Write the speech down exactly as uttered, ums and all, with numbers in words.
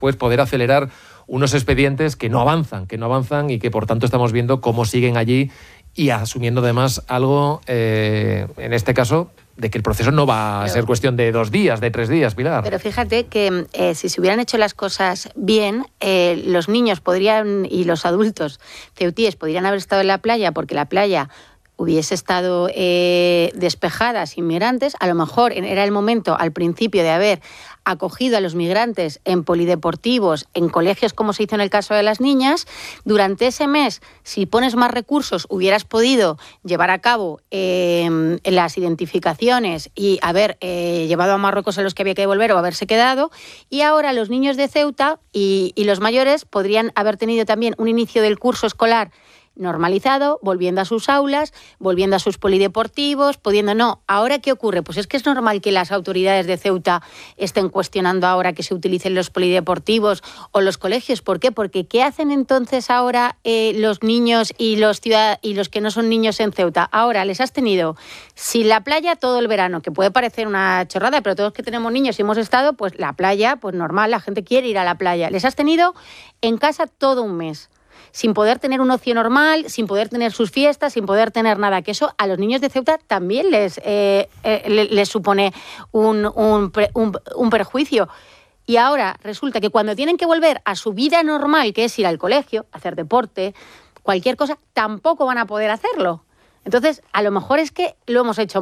pues poder acelerar unos expedientes que no avanzan, que no avanzan y que por tanto estamos viendo cómo siguen allí y asumiendo además algo, eh, en este caso, de que el proceso no va a pero, ser cuestión de dos días, de tres días, Pilar. Pero fíjate que eh, si se hubieran hecho las cosas bien, eh, los niños podrían y los adultos ceutíes podrían haber estado en la playa porque la playa hubiese estado eh, despejada sin migrantes. A lo mejor era el momento al principio de haber acogido a los migrantes en polideportivos, en colegios como se hizo en el caso de las niñas. Durante ese mes, si pones más recursos, hubieras podido llevar a cabo eh, las identificaciones y haber eh, llevado a Marruecos a los que había que devolver o haberse quedado. Y ahora los niños de Ceuta y, y los mayores podrían haber tenido también un inicio del curso escolar normalizado, volviendo a sus aulas, volviendo a sus polideportivos, pudiendo... No, ¿ahora qué ocurre? Pues es que es normal que las autoridades de Ceuta estén cuestionando ahora que se utilicen los polideportivos o los colegios. ¿Por qué? Porque ¿qué hacen entonces ahora eh, los niños y los, ciudad- y los que no son niños en Ceuta? Ahora les has tenido sin la playa todo el verano, que puede parecer una chorrada, pero todos que tenemos niños y hemos estado, pues la playa, pues normal, la gente quiere ir a la playa. Les has tenido en casa todo un mes, sin poder tener un ocio normal, sin poder tener sus fiestas, sin poder tener nada. Que eso a los niños de Ceuta también les, eh, eh, les, les supone un, un, un, un perjuicio. Y ahora resulta que cuando tienen que volver a su vida normal, que es ir al colegio, hacer deporte, cualquier cosa, tampoco van a poder hacerlo. Entonces, a lo mejor es que lo hemos hecho